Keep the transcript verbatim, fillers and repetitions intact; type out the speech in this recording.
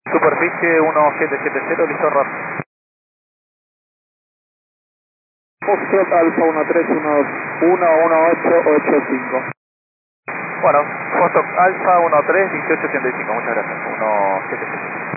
Superficie uno siete siete cero, listo, R A F. Foxtrot Alfa uno tres uno uno uno ocho ocho cinco. Bueno, Foxtrot Alfa uno tres uno ocho ocho cinco, muchas gracias. uno siete siete.